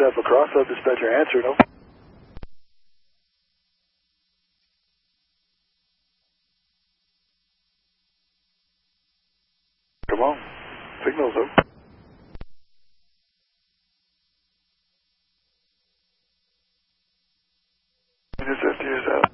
Alpha Crossroad, dispatcher answered, over. Come on, signals up. Unit 50 is out.